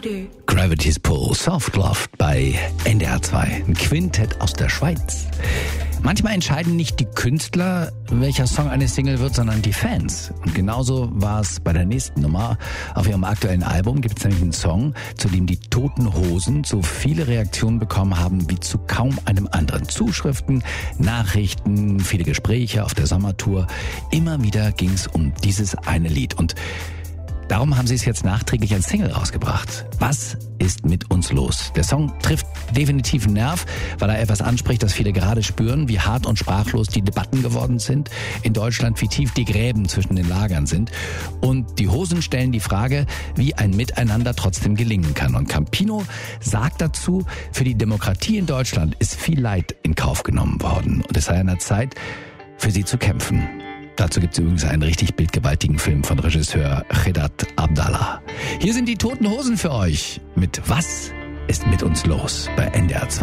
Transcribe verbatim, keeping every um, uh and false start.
Gravity's Pull, Soft Love bei N D R zwei. Ein Quintett aus der Schweiz. Manchmal entscheiden nicht die Künstler, welcher Song eine Single wird, sondern die Fans. Und genauso war es bei der nächsten Nummer. Auf ihrem aktuellen Album gibt es nämlich einen Song, zu dem die Toten Hosen so viele Reaktionen bekommen haben wie zu kaum einem anderen. Zuschriften, Nachrichten, viele Gespräche auf der Sommertour. Immer wieder ging es um dieses eine Lied. Und darum haben sie es jetzt nachträglich als Single rausgebracht. Was ist mit uns los? Der Song trifft definitiv einen Nerv, weil er etwas anspricht, das viele gerade spüren, wie hart und sprachlos die Debatten geworden sind in Deutschland, wie tief die Gräben zwischen den Lagern sind. Und die Hosen stellen die Frage, wie ein Miteinander trotzdem gelingen kann. Und Campino sagt dazu, für die Demokratie in Deutschland ist viel Leid in Kauf genommen worden. Und es sei an der Zeit, für sie zu kämpfen. Dazu gibt es übrigens einen richtig bildgewaltigen Film von Regisseur Chedat Abdallah. Hier sind die Toten Hosen für euch mit Was ist mit uns los bei N D R zwei.